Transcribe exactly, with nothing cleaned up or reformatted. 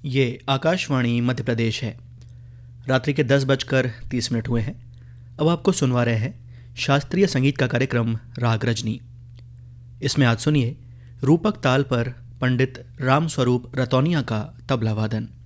ये आकाशवाणी मध्य प्रदेश है। रात्रि के दस बजकर तीस मिनट हुए हैं। अब आपको सुनवा रहे हैं शास्त्रीय संगीत का कार्यक्रम राग रजनी। इसमें आज सुनिए रूपक ताल पर पंडित राम स्वरूप रतौनिया का तबला वादन।